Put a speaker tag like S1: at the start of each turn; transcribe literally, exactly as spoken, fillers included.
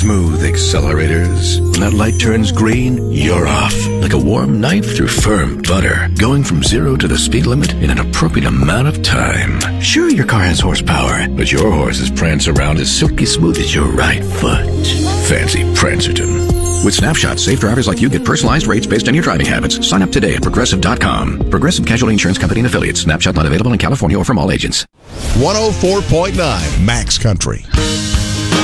S1: Smooth accelerators. When that light turns green, you're off. Like a warm knife through firm butter. Going from zero to the speed limit in an appropriate amount of time. Sure, your car has horsepower, but your horses prance around as silky smooth as your right foot. Fancy Prancerton. With Snapshot, safe drivers like you get personalized rates based on your driving habits. Sign up today at Progressive dot com. Progressive Casualty Insurance Company and Affiliates. Snapshot not available in California or from all agents.
S2: one oh four point nine Max Country.